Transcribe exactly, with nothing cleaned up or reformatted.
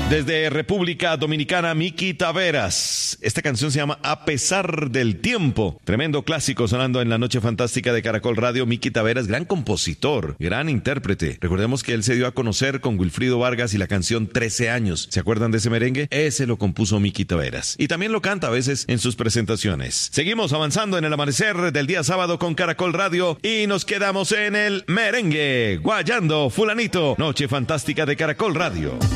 Desde República Dominicana, Miki Taveras. Esta canción se llama A pesar del tiempo. Tremendo clásico sonando en la noche fantástica de Caracol Radio. Miki Taveras, gran compositor, gran intérprete. Recordemos que él se dio a conocer con Wilfrido Vargas y la canción trece años. ¿Se acuerdan de ese merengue? Ese lo compuso Miki Taveras. Y también lo canta a veces en sus presentaciones. Seguimos avanzando en el amanecer del día sábado con Caracol Radio y nos quedamos en el merengue. Guayando Fulanito. Noche fantástica de Caracol Radio.